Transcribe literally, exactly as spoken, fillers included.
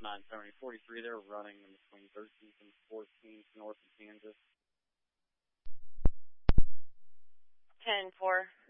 nine seventy forty-three, they're running in between thirteenth and fourteenth north of Kansas. ten four.